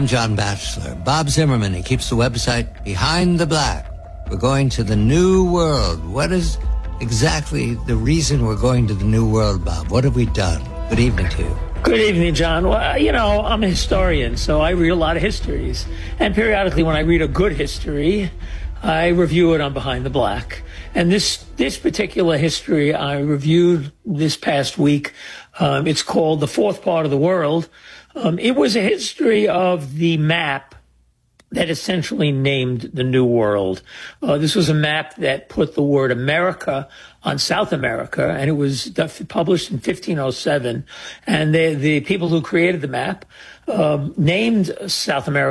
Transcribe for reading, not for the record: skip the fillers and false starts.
I'm John Batchelor. Bob Zimmerman, he keeps the website Behind the Black. We're going to the New World. What is exactly the reason we're going to the New World, Bob? What have we done? Good evening to you. Good evening, John. Well, you know, I'm a historian, so I read a lot of histories. And periodically when I read a good history, I review it on Behind the Black. And this particular history I reviewed this past week, it's called The Fourth Part of the World. It was a history of the map that essentially named the New World. This was a map that put the word America on South America, and it was published in 1507. And the people who created the map named South America